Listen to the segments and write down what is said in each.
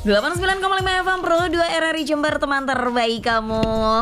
89,5 FM Pro 2 RRI Jember, teman terbaik kamu.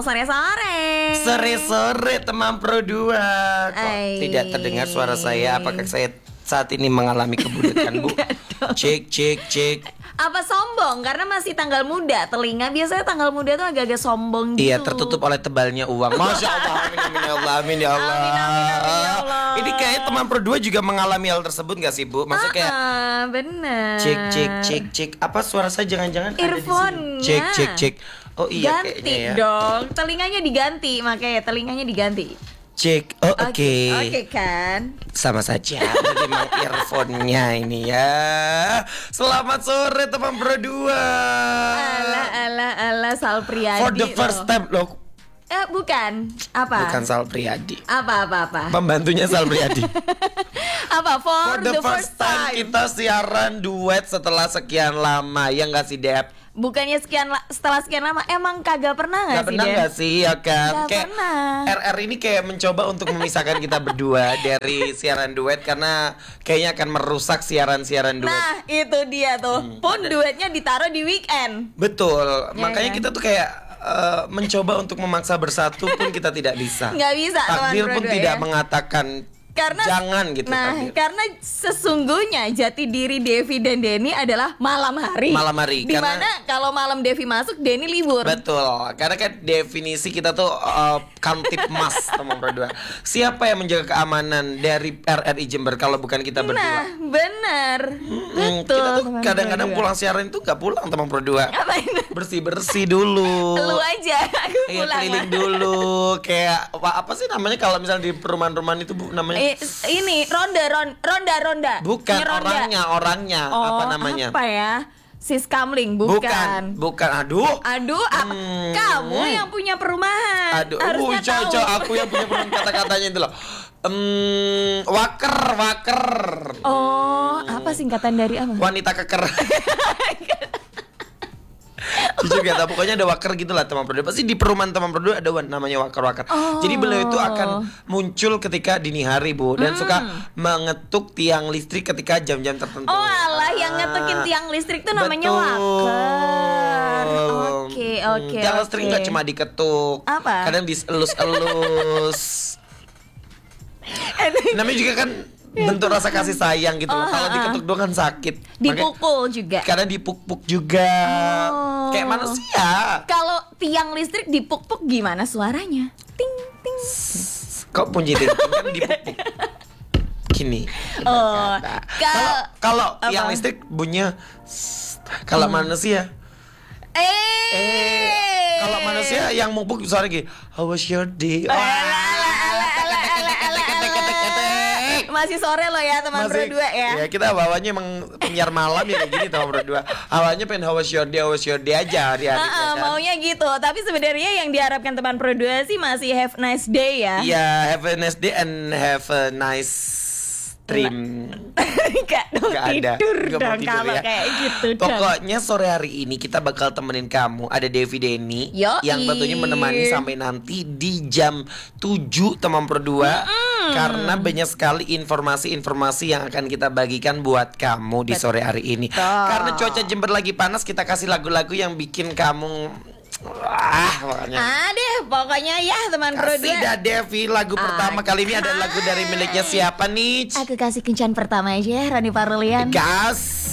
Sore-sore teman Pro 2. Kok tidak terdengar suara saya? Apakah saya saat ini mengalami kebudekan, Bu? Cek. Apa sombong? Karena masih tanggal muda. Telinga biasanya tanggal muda tuh agak-agak sombong gitu. Iya, tertutup oleh tebalnya uang. Masya Allah, amin ya Allah. Ini kayaknya teman Pro 2 juga mengalami hal tersebut gak sih, Bu? Maksudnya kayak bener. Cek. Apa suara saya jangan-jangan earphone-nya. ada di sini? Cek. Oh iya, ganti kayaknya ya. dong. Telinganya diganti, makanya telinganya diganti. Cek. Oh oke. Oke kan. Sama saja. Jadi memang earphone-nya ini ya. Selamat sore teman Pro 2. Alah Sal Priadi. For the first time loh. Bukan. Apa? Bukan Sal Priadi. Apa? Pembantunya Sal Priadi. Apa? For the first time kita siaran duet setelah sekian lama. Ya nggak sih, Dep? Bukannya setelah sekian lama, emang kagak pernah nggak sih? Pernah nggak sih, ya kan? Gak kayak pernah. RR ini kayak mencoba untuk memisahkan kita berdua dari siaran duet karena kayaknya akan merusak siaran duet. Nah, itu dia tuh. Pun duetnya ditaruh di weekend. Betul. Ya, makanya kan? kita tuh kayak mencoba untuk memaksa bersatu pun kita tidak bisa. Nggak bisa. Takdir pun tidak ya? mengatakan karena jangan gitu. Nah, takdir. karena sesungguhnya jati diri Devi dan Denny adalah malam hari. Dimana kalau malam Devi masuk, Denny libur. Betul. Karena kan definisi kita tuh kamtipmas teman berdua. Siapa yang menjaga keamanan dari RRI Jember kalau bukan kita berdua? Nah, benar. Betul. Kita tuh kadang-kadang pulang siaran itu nggak pulang teman berdua. Ngapain? Bersih dulu. Lu aja, aku pulang. Keliling dulu. Kayak apa sih namanya kalau misalnya di perumahan-perumahan itu, Bu, namanya? Ini ronda. Bukan orangnya. Apa namanya? Apa ya? Sis Kamling, bukan. Aduh. Apa? Kamu yang punya perumahan. Harusnya tahu. Aku yang punya perumahan, kata-katanya itu loh. Waker. Oh, apa singkatan dari apa? Wanita keker. Juga tak, pokoknya ada waker gitulah teman Pro 2. Pasti di perumahan teman Pro 2 ada namanya waker. Jadi beliau itu akan muncul ketika dini hari, Bu, dan suka mengetuk tiang listrik ketika jam-jam tertentu. Oh alah, yang ngetukin tiang listrik tuh namanya waker. Oke. Tiang listrik nggak cuma diketuk, apa? kadang dielus-elus. Namanya juga kan bentuk rasa kasih sayang gitu loh. Kalau diketuk doang kan sakit. Dipukul juga. Kadang dipuk-puk juga. Kayak manusia. Kalau tiang listrik dipuk-puk gimana suaranya? Ting. Kok punji ting kan dipuk-puk. Gini. Kalau tiang listrik bunyinya. Kalau manusia. Kalau manusia yang mupuk suara gini. How was your day? Masih sore loh ya teman Pro 2 ya. Ya kita bawanya emang penyiar malam ya kayak gini teman Pro 2. Awalnya pengen how was your day aja hari-hari kan? Maunya gitu. Tapi sebenarnya yang diharapkan teman Pro 2 sih masih have nice day ya. Iya, have a nice day and have a nice dream. Gak ada. Tidur dong kalau kayak gitu. Pokoknya sore hari ini kita bakal temenin kamu. Ada Devi Denny yang tentunya menemani sampai nanti di jam 7 teman Pro 2. Karena banyak sekali informasi-informasi yang akan kita bagikan buat kamu di sore hari ini. Karena cuaca Jember lagi panas, kita kasih lagu-lagu yang bikin kamu pokoknya ya teman Pro 2. Kasih dah Devi lagu pertama kali ini ada lagu dari miliknya siapa nih? Aku kasih kencan pertama aja ya, Rani Parulian. Gas.